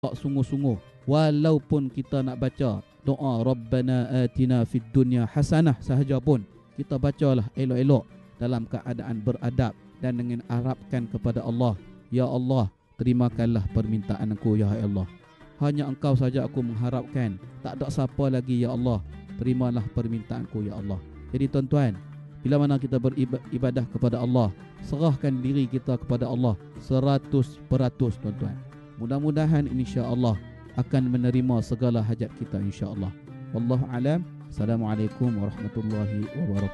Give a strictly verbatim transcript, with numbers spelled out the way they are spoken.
sungguh-sungguh. Walaupun kita nak baca doa Rabbana atina fid dunya hasanah sahaja pun, kita bacalah elok-elok dalam keadaan beradab dan dengan harapkan kepada Allah, ya Allah, terimakanlah permintaan aku, ya Allah. Hanya Engkau saja aku mengharapkan, tak ada siapa lagi, ya Allah. Terimalah permintaanku, ya Allah. Jadi tuan-tuan, bila mana kita beribadah kepada Allah, serahkan diri kita kepada Allah seratus peratus tuan-tuan. Mudah-mudahan insya-Allah akan menerima segala hajat kita insya-Allah. Wallahu alam. Assalamualaikum warahmatullahi wabarakatuh.